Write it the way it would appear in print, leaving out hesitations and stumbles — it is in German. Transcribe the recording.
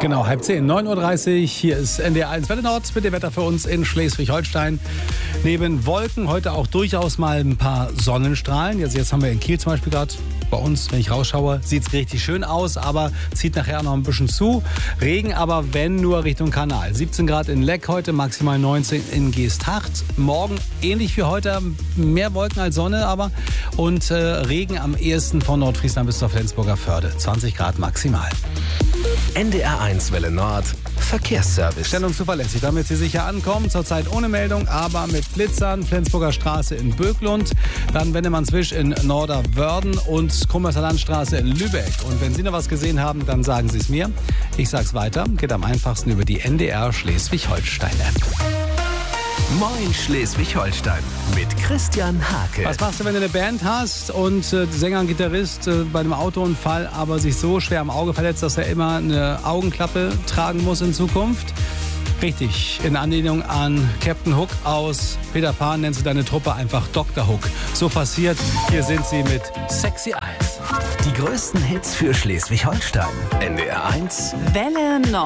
Genau, 9:30 Uhr, 9:30 Uhr. Hier ist NDR 1 Welle Nord mit dem Wetter für uns in Schleswig-Holstein. Neben Wolken heute auch durchaus mal ein paar Sonnenstrahlen. Jetzt haben wir in Kiel zum Beispiel gerade. Bei uns, wenn ich rausschaue, sieht es richtig schön aus, aber zieht nachher noch ein bisschen zu. Regen aber, wenn nur Richtung Kanal. 17 Grad in Leck heute, maximal 19 in Geesthacht. Morgen ähnlich wie heute, mehr Wolken als Sonne aber. Und Regen am ehesten von Nordfriesland bis zur Flensburger Förde. 20 Grad maximal. NDR 1 Welle Nord Verkehrsservice. Schnell und zuverlässig, damit Sie sicher ankommen. Zurzeit ohne Meldung, aber mit Blitzern. Flensburger Straße in Böglund, dann Wendemannswisch in Norderwörden und Krummerser Landstraße in Lübeck. Und wenn Sie noch was gesehen haben, dann sagen Sie es mir. Ich sag's weiter. Geht am einfachsten über die NDR Schleswig-Holstein-App. Moin Schleswig-Holstein mit Christian Hake. Was machst du, wenn du eine Band hast und Sänger und Gitarrist bei einem Autounfall aber sich so schwer am Auge verletzt, dass er immer eine Augenklappe tragen muss in Zukunft? Richtig, in Anlehnung an Captain Hook aus Peter Pan nennst du deine Truppe einfach Dr. Hook. So passiert, hier sind sie mit Sexy Eyes. Die größten Hits für Schleswig-Holstein. NDR 1 Welle Nord.